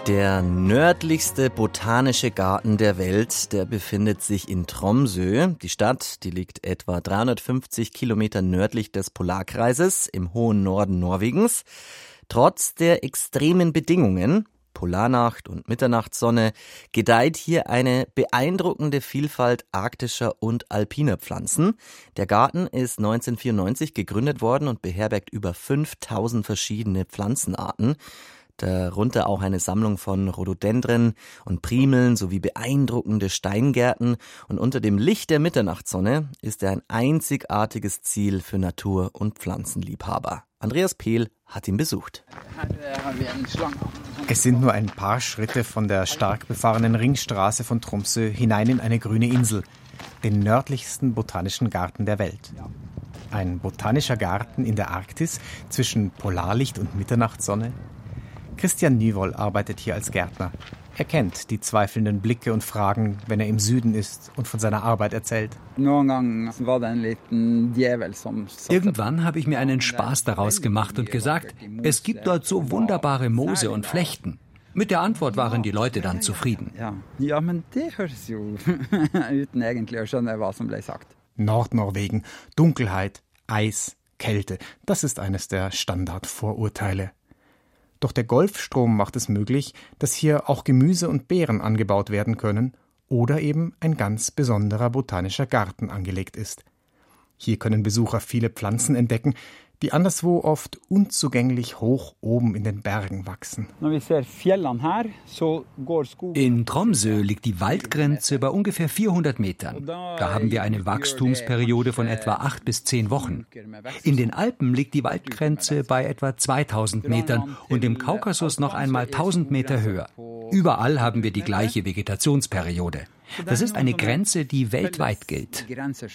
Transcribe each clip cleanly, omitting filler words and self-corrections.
Der nördlichste botanische Garten der Welt, der befindet sich in Tromsø. Die Stadt, die liegt etwa 350 Kilometer nördlich des Polarkreises im hohen Norden Norwegens. Trotz der extremen Bedingungen, Polarnacht und Mitternachtssonne, gedeiht hier eine beeindruckende Vielfalt arktischer und alpiner Pflanzen. Der Garten ist 1994 gegründet worden und beherbergt über 5000 verschiedene Pflanzenarten. Darunter auch eine Sammlung von Rhododendren und Primeln sowie beeindruckende Steingärten. Und unter dem Licht der Mitternachtssonne ist er ein einzigartiges Ziel für Natur- und Pflanzenliebhaber. Andreas Pehl hat ihn besucht. Es sind nur ein paar Schritte von der stark befahrenen Ringstraße von Tromsø hinein in eine grüne Insel, den nördlichsten botanischen Garten der Welt. Ein botanischer Garten in der Arktis zwischen Polarlicht und Mitternachtssonne. Christian Nyvoll arbeitet hier als Gärtner. Er kennt die zweifelnden Blicke und Fragen, wenn er im Süden ist und von seiner Arbeit erzählt. Irgendwann habe ich mir einen Spaß daraus gemacht und gesagt, es gibt dort so wunderbare Moose und Flechten. Mit der Antwort waren die Leute dann zufrieden. Nordnorwegen, Dunkelheit, Eis, Kälte, das ist eines der Standardvorurteile. Doch der Golfstrom macht es möglich, dass hier auch Gemüse und Beeren angebaut werden können oder eben ein ganz besonderer botanischer Garten angelegt ist. Hier können Besucher viele Pflanzen entdecken, die anderswo oft unzugänglich hoch oben in den Bergen wachsen. In Tromsø liegt die Waldgrenze bei ungefähr 400 Metern. Da haben wir eine Wachstumsperiode von etwa 8 bis 10 Wochen. In den Alpen liegt die Waldgrenze bei etwa 2000 Metern und im Kaukasus noch einmal 1000 Meter höher. Überall haben wir die gleiche Vegetationsperiode. Das ist eine Grenze, die weltweit gilt.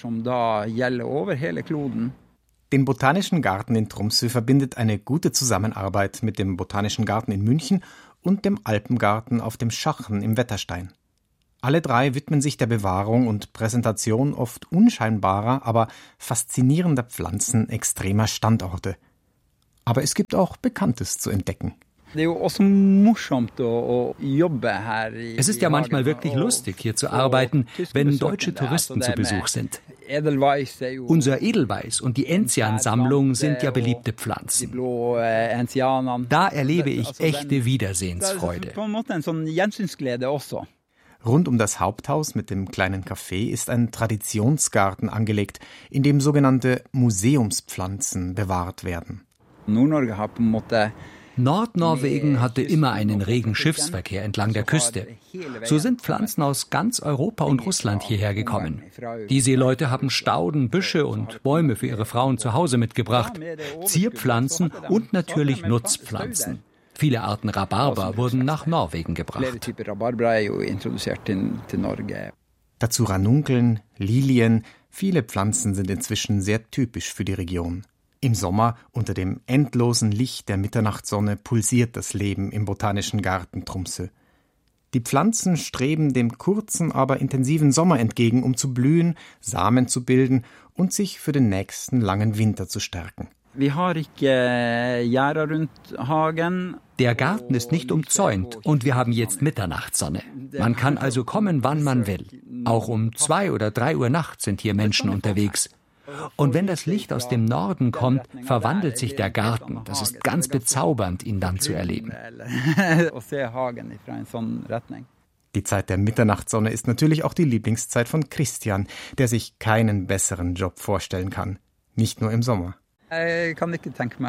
Den Botanischen Garten in Tromsø verbindet eine gute Zusammenarbeit mit dem Botanischen Garten in München und dem Alpengarten auf dem Schachen im Wetterstein. Alle drei widmen sich der Bewahrung und Präsentation oft unscheinbarer, aber faszinierender Pflanzen extremer Standorte. Aber es gibt auch Bekanntes zu entdecken. Es ist ja manchmal wirklich lustig, hier zu arbeiten, wenn deutsche Touristen zu Besuch sind. Unser Edelweiß und die Enzian-Sammlung sind ja beliebte Pflanzen. Da erlebe ich echte Wiedersehensfreude. Rund um das Haupthaus mit dem kleinen Café ist ein Traditionsgarten angelegt, in dem sogenannte Museumspflanzen bewahrt werden. Nordnorwegen hatte immer einen regen Schiffsverkehr entlang der Küste. So sind Pflanzen aus ganz Europa und Russland hierher gekommen. Die Seeleute haben Stauden, Büsche und Bäume für ihre Frauen zu Hause mitgebracht, Zierpflanzen und natürlich Nutzpflanzen. Viele Arten Rhabarber wurden nach Norwegen gebracht. Dazu Ranunkeln, Lilien, viele Pflanzen sind inzwischen sehr typisch für die Region. Im Sommer, unter dem endlosen Licht der Mitternachtssonne, pulsiert das Leben im Botanischen Garten Tromsø. Die Pflanzen streben dem kurzen, aber intensiven Sommer entgegen, um zu blühen, Samen zu bilden und sich für den nächsten langen Winter zu stärken. Der Garten ist nicht umzäunt und wir haben jetzt Mitternachtssonne. Man kann also kommen, wann man will. Auch um 2 oder 3 Uhr nachts sind hier Menschen unterwegs. Und wenn das Licht aus dem Norden kommt, verwandelt sich der Garten. Das ist ganz bezaubernd, ihn dann zu erleben. Die Zeit der Mitternachtssonne ist natürlich auch die Lieblingszeit von Christian, der sich keinen besseren Job vorstellen kann. Nicht nur im Sommer. Ich kann nicht denken,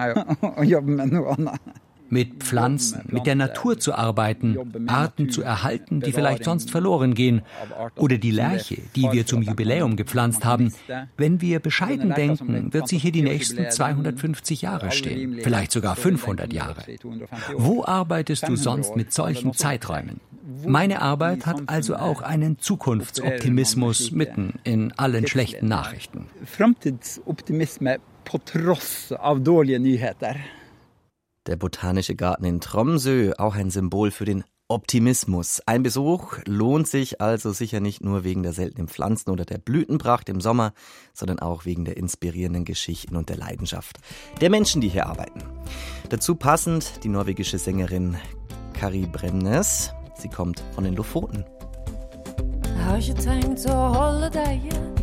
mit Pflanzen, mit der Natur zu arbeiten, Arten zu erhalten, die vielleicht sonst verloren gehen. Oder die Lärche, die wir zum Jubiläum gepflanzt haben. Wenn wir bescheiden denken, wird sie hier die nächsten 250 Jahre stehen, vielleicht sogar 500 Jahre. Wo arbeitest du sonst mit solchen Zeiträumen? Meine Arbeit hat also auch einen Zukunftsoptimismus mitten in allen schlechten Nachrichten. Framtidsoptimisme på tross av dårlige nyheter. Der Botanische Garten in Tromsø, auch ein Symbol für den Optimismus. Ein Besuch lohnt sich also sicher nicht nur wegen der seltenen Pflanzen oder der Blütenpracht im Sommer, sondern auch wegen der inspirierenden Geschichten und der Leidenschaft der Menschen, die hier arbeiten. Dazu passend die norwegische Sängerin Kari Bremnes. Sie kommt von den Lofoten. Har ikke tenkt å holde deg igjen.